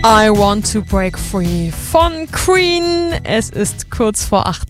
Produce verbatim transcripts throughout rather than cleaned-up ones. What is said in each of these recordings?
I Want to Break Free von Queen. Es ist kurz vor acht.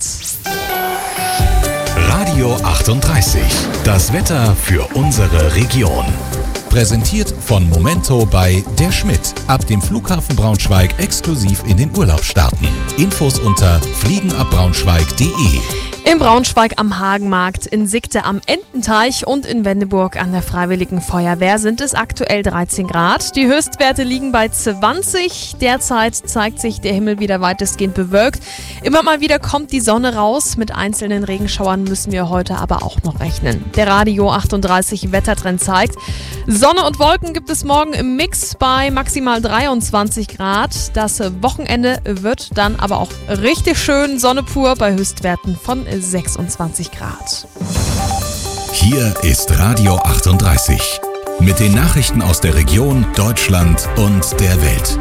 Radio achtunddreißig. Das Wetter für unsere Region. Präsentiert von Momento bei Der Schmidt. Ab dem Flughafen Braunschweig exklusiv in den Urlaub starten. Infos unter fliegenabbraunschweig punkt de. In Braunschweig am Hagenmarkt, in Sigte am Ententeich und in Wendeburg an der Freiwilligen Feuerwehr sind es aktuell dreizehn Grad. Die Höchstwerte liegen bei zwanzig. Derzeit zeigt sich der Himmel wieder weitestgehend bewölkt. Immer mal wieder kommt die Sonne raus. Mit einzelnen Regenschauern müssen wir heute aber auch noch rechnen. Der Radio achtunddreißig Wettertrend zeigt, Sonne und Wolken gibt es morgen im Mix bei maximal dreiundzwanzig Grad. Das Wochenende wird dann aber auch richtig schön, Sonne pur bei Höchstwerten von sechsundzwanzig Grad. Hier ist Radio achtunddreißig. Mit den Nachrichten aus der Region, Deutschland und der Welt.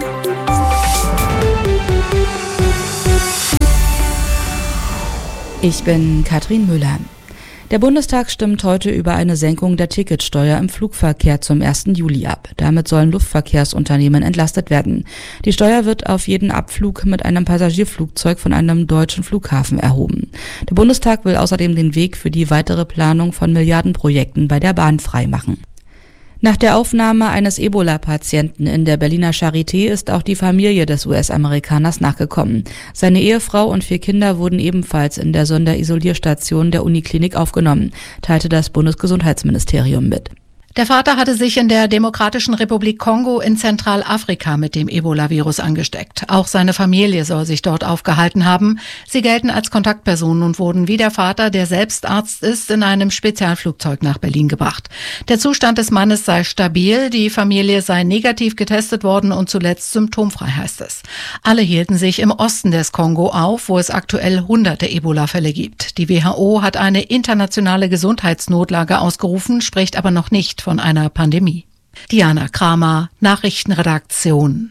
Ich bin Katrin Müller. Der Bundestag stimmt heute über eine Senkung der Ticketsteuer im Flugverkehr zum ersten Juli ab. Damit sollen Luftverkehrsunternehmen entlastet werden. Die Steuer wird auf jeden Abflug mit einem Passagierflugzeug von einem deutschen Flughafen erhoben. Der Bundestag will außerdem den Weg für die weitere Planung von Milliardenprojekten bei der Bahn freimachen. Nach der Aufnahme eines Ebola-Patienten in der Berliner Charité ist auch die Familie des U S-Amerikaners nachgekommen. Seine Ehefrau und vier Kinder wurden ebenfalls in der Sonderisolierstation der Uniklinik aufgenommen, teilte das Bundesgesundheitsministerium mit. Der Vater hatte sich in der Demokratischen Republik Kongo in Zentralafrika mit dem Ebola-Virus angesteckt. Auch seine Familie soll sich dort aufgehalten haben. Sie gelten als Kontaktpersonen und wurden wie der Vater, der selbst Arzt ist, in einem Spezialflugzeug nach Berlin gebracht. Der Zustand des Mannes sei stabil, die Familie sei negativ getestet worden und zuletzt symptomfrei, heißt es. Alle hielten sich im Osten des Kongo auf, wo es aktuell hunderte Ebola-Fälle gibt. Die W H O hat eine internationale Gesundheitsnotlage ausgerufen, spricht aber noch nicht von einer Pandemie. Diana Kramer, Nachrichtenredaktion.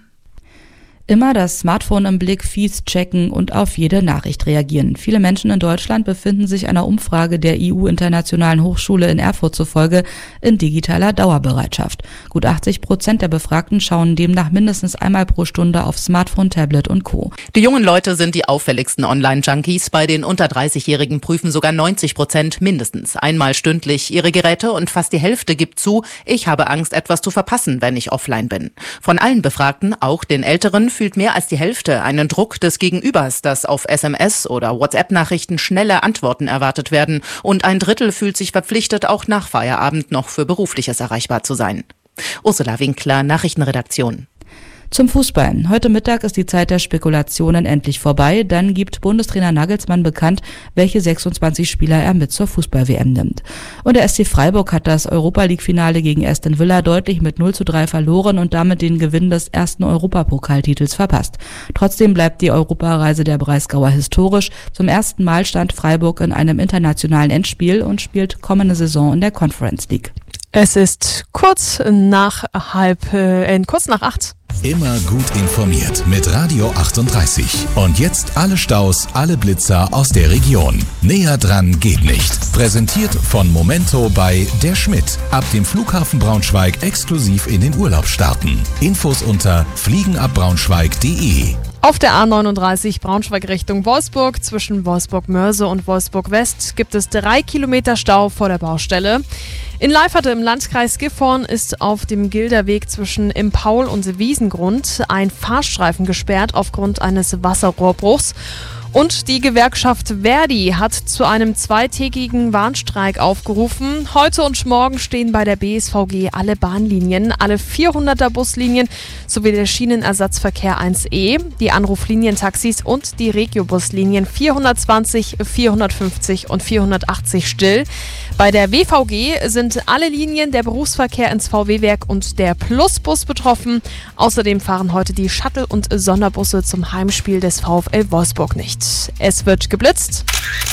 Immer das Smartphone im Blick, Feeds checken und auf jede Nachricht reagieren. Viele Menschen in Deutschland befinden sich einer Umfrage der I U-Internationalen Hochschule in Erfurt zufolge in digitaler Dauerbereitschaft. Gut achtzig Prozent der Befragten schauen demnach mindestens einmal pro Stunde auf Smartphone, Tablet und Co. Die jungen Leute sind die auffälligsten Online-Junkies. Bei den unter dreißigjährigen prüfen sogar neunzig Prozent mindestens einmal stündlich ihre Geräte und fast die Hälfte gibt zu, ich habe Angst, etwas zu verpassen, wenn ich offline bin. Von allen Befragten, auch den Älteren, fühlt mehr als die Hälfte einen Druck des Gegenübers, dass auf S M S oder WhatsApp-Nachrichten schnelle Antworten erwartet werden. Und ein Drittel fühlt sich verpflichtet, auch nach Feierabend noch für Berufliches erreichbar zu sein. Ursula Winkler, Nachrichtenredaktion. Zum Fußball. Heute Mittag ist die Zeit der Spekulationen endlich vorbei. Dann gibt Bundestrainer Nagelsmann bekannt, welche sechsundzwanzig Spieler er mit zur Fußball-W M nimmt. Und der S C Freiburg hat das Europa-League-Finale gegen Aston Villa deutlich mit null zu drei verloren und damit den Gewinn des ersten Europapokaltitels verpasst. Trotzdem bleibt die Europareise der Breisgauer historisch. Zum ersten Mal stand Freiburg in einem internationalen Endspiel und spielt kommende Saison in der Conference League. Es ist kurz nach halb, äh, kurz nach acht. Immer gut informiert mit Radio achtunddreißig. Und jetzt alle Staus, alle Blitzer aus der Region. Näher dran geht nicht. Präsentiert von Momento bei Der Schmidt. Ab dem Flughafen Braunschweig exklusiv in den Urlaub starten. Infos unter fliegenabbraunschweig punkt de. Auf der A neununddreißig Braunschweig Richtung Wolfsburg zwischen Wolfsburg-Mörse und Wolfsburg-West gibt es drei Kilometer Stau vor der Baustelle. In Leiferte im Landkreis Gifhorn ist auf dem Gilderweg zwischen Im Paul und Wiesengrund ein Fahrstreifen gesperrt aufgrund eines Wasserrohrbruchs. Und die Gewerkschaft Verdi hat zu einem zweitägigen Warnstreik aufgerufen. Heute und morgen stehen bei der B S V G alle Bahnlinien, alle vierhunderter Buslinien sowie der Schienenersatzverkehr eins E, die Anruflinientaxis und die Regiobuslinien vierhundertzwanzig, vierhundertfünfzig und vierhundertachtzig still. Bei der W V G sind alle Linien, der Berufsverkehr ins V W-Werk und der Plusbus betroffen. Außerdem fahren heute die Shuttle- und Sonderbusse zum Heimspiel des VfL Wolfsburg nicht. Es wird geblitzt.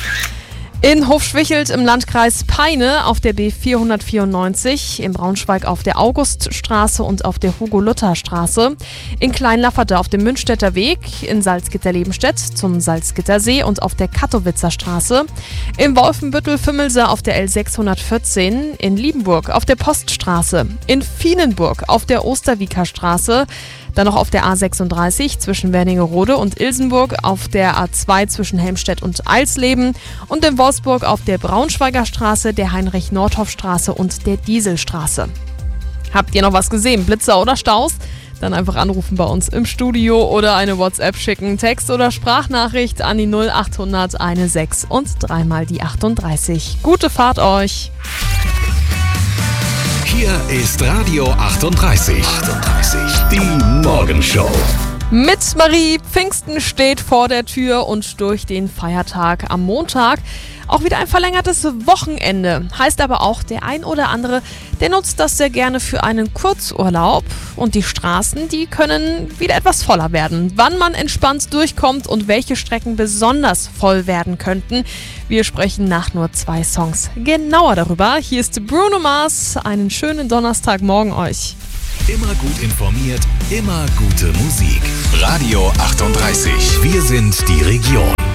In Hofschwichelt im Landkreis Peine auf der B vierhundertvierundneunzig, in Braunschweig auf der Auguststraße und auf der Hugo-Luther-Straße, in Kleinlafferte auf dem Münchstädter Weg, in Salzgitter-Lebenstedt zum Salzgittersee und auf der Katowitzer Straße, in Wolfenbüttel-Fümmelser auf der L sechshundertvierzehn, in Liebenburg auf der Poststraße, in Fienenburg auf der Osterwieker Straße, Dann noch auf der A sechsunddreißig zwischen Wernigerode und Ilsenburg, auf der A zwei zwischen Helmstedt und Alsleben und in Wolfsburg auf der Braunschweiger Straße, der Heinrich-Nordhoff-Straße und der Dieselstraße. Habt ihr noch was gesehen? Blitzer oder Staus? Dann einfach anrufen bei uns im Studio oder eine WhatsApp schicken, Text- oder Sprachnachricht an die null achthundert sechzehn und dreimal die achtunddreißig. Gute Fahrt euch! Hier ist Radio achtunddreißig. achtunddreißig. Die Morgenshow. Mit Marie, Pfingsten steht vor der Tür und durch den Feiertag am Montag auch wieder ein verlängertes Wochenende. Heißt aber auch, der ein oder andere, der nutzt das sehr gerne für einen Kurzurlaub. Und die Straßen, die können wieder etwas voller werden. Wann man entspannt durchkommt und welche Strecken besonders voll werden könnten. Wir sprechen nach nur zwei Songs genauer darüber. Hier ist Bruno Mars. Einen schönen Donnerstagmorgen euch. Immer gut informiert, immer gute Musik. Radio achtunddreißig. Wir sind die Region.